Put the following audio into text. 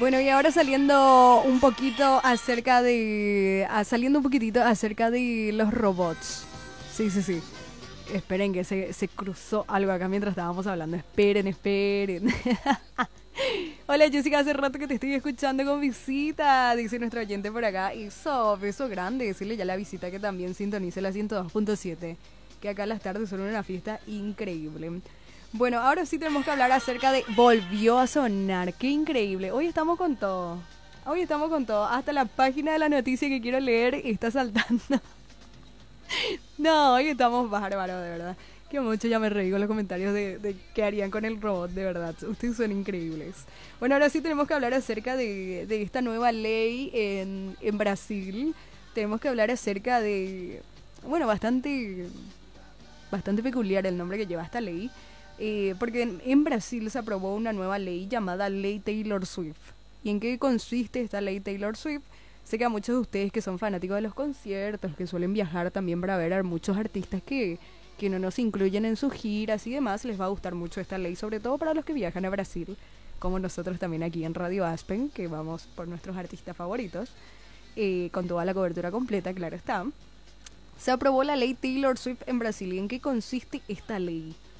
Bueno, y ahora saliendo un poquitito acerca de los robots. Sí, sí, sí. Esperen que se cruzó algo acá mientras estábamos hablando. Esperen, esperen. Hola Jessica, hace rato que te estoy escuchando con visita, dice nuestro oyente por acá. Eso, beso grande, decirle ya a la visita que también sintonice la 102.7, que acá las tardes son una fiesta increíble. Bueno, ahora sí tenemos que hablar acerca de Volvió a sonar, qué increíble. Hoy estamos con todo, hoy estamos con todo. Hasta la página de la noticia que quiero leer está saltando. No, hoy estamos bárbaros, de verdad. Que mucho ya me reí con los comentarios de qué harían con el robot, de verdad. Ustedes son increíbles. Bueno, ahora sí tenemos que hablar acerca de esta nueva ley en Brasil. Tenemos que hablar acerca de... Bueno, bastante peculiar el nombre que lleva esta ley. Porque en Brasil se aprobó una nueva ley llamada Ley Taylor Swift. ¿Y en qué consiste esta ley Taylor Swift? Sé que a muchos de ustedes que son fanáticos de los conciertos, que suelen viajar también para ver a muchos artistas que no nos incluyen en sus giras y demás, les va a gustar mucho esta ley, sobre todo para los que viajan a Brasil, como nosotros también aquí en Radio Aspen, que vamos por nuestros artistas favoritos, con toda la cobertura completa, claro está. Se aprobó la ley Taylor Swift en Brasil. ¿Y en qué consiste esta ley?